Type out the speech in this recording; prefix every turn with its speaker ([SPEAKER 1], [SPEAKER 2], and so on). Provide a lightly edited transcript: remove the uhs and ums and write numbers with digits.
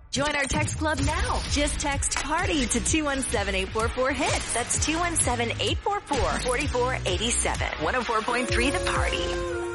[SPEAKER 1] Join our text club now. Just text PARTY to 217-844-HIT. That's 217-844-4487. 104.3 The Party.